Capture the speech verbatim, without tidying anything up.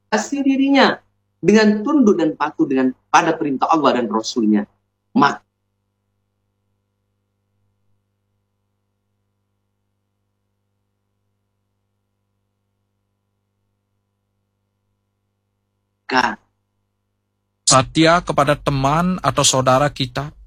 kasih dirinya dengan tunduk dan patuh dengan pada perintah Allah dan Rasulnya, maka setia kepada teman atau saudara kita